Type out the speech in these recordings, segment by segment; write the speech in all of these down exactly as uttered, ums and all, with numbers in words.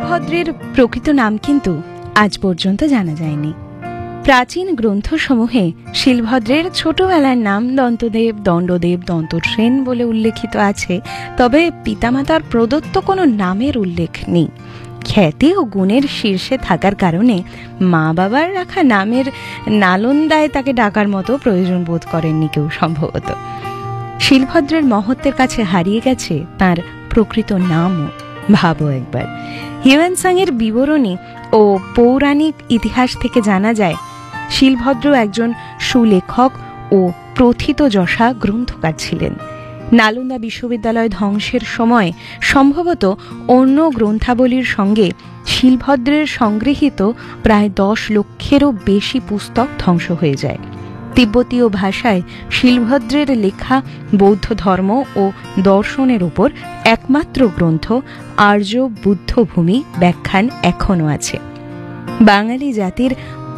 শিলভদ্রের প্রকৃত নাম কিন্তু আজ পর্যন্ত জানা যায়নি। প্রাচীন গ্রন্থসমূহে শিলভদ্রের ছোটবেলার নাম দন্তদেব, দণ্ডদেব, দন্তসেন বলে উল্লেখিত আছে, তবে পিতামাতার প্রদত্ত কোনো নামের উল্লেখ নেই। খ্যাতি ও গুণের শীর্ষে থাকার কারণে মা বাবার রাখা নামের নালন্দায় তাকে ডাকার মতো প্রয়োজন বোধ করেননি কেউ সম্ভবত। শিলভদ্রের মহত্বের কাছে হারিয়ে গেছে তার প্রকৃত নামও। ভাবো একবার, হিউয়েন-সাং এর বিবরণী ও পৌরাণিক ইতিহাস থেকে জানা যায় শিলভদ্র একজন সুলেখক ও প্রথিতযশা গ্রন্থকার ছিলেন। নালন্দা বিশ্ববিদ্যালয় ধ্বংসের সময় সম্ভবত অন্য গ্রন্থাবলীর সঙ্গে শিলভদ্রের সংগৃহীত প্রায় দশ লক্ষেরও বেশি পুস্তক ধ্বংস হয়ে যায়। তিব্বতীয় ভাষায় শিলভদ্রের লেখা বৌদ্ধ ধর্ম ও দর্শনের উপর একমাত্র গ্রন্থ আর্য বুদ্ধভূমি ব্যাখ্যান এখনও আছে। বাঙালি জাতির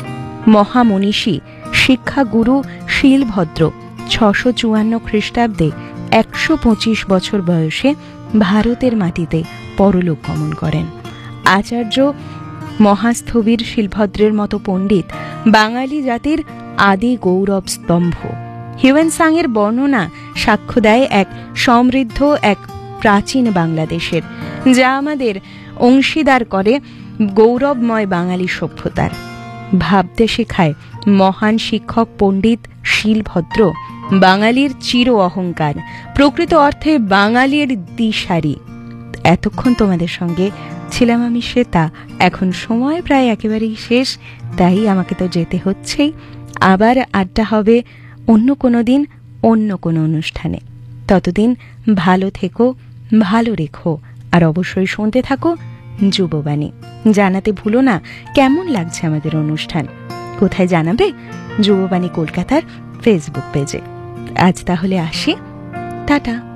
মহামনীষী শিক্ষাগুরু শিলভদ্র ছশো চুয়ান্ন খ্রিস্টাব্দে একশো পঁচিশ বছর বয়সে ভারতের মাটিতে পরলোক গমন করেন। আচার্য মহাস্থবির শিলভদ্রের মতো পণ্ডিত বাঙালি জাতির আদি গৌরব স্তম্ভ। হিউয়েন-সাং এর বর্ণনা সাক্ষ্য দেয় এক সমৃদ্ধ, এক প্রাচীন বাংলাদেশের, যা আমাদের অংশীদার করে গৌরবময় বাঙালি সভ্যতার। ভাবতে শেখায় মহান শিক্ষক পণ্ডিত শিলভদ্র বাঙালির চির অহংকার, প্রকৃত অর্থে বাঙালির দিশারি। এতক্ষণ তোমাদের সঙ্গে ছিলাম আমি শ্বেতা। এখন সময় প্রায় একেবারেই শেষ, তাই আমাকে তো যেতে হচ্ছেই। আবার আড্ডা হবে অন্য কোনো দিন, অন্য কোনো অনুষ্ঠানে। ততদিন ভালো থেকো, ভালো রেখো, আর অবশ্যই শুনতে থাকো যুববাণী। জানাতে ভুলো না কেমন লাগছে আমাদের অনুষ্ঠান। কোথায় জানাবে? যুববাণী কলকাতার ফেসবুক পেজে। আজ তাহলে আসি, টাটা।